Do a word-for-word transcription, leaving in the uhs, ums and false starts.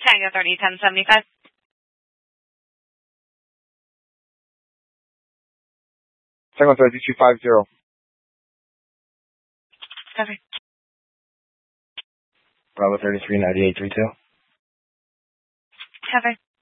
Tango thirty, ten seventy-five. Tango thirty two five zero. Copy. Bravo thirty three ninety eight three two. Copy.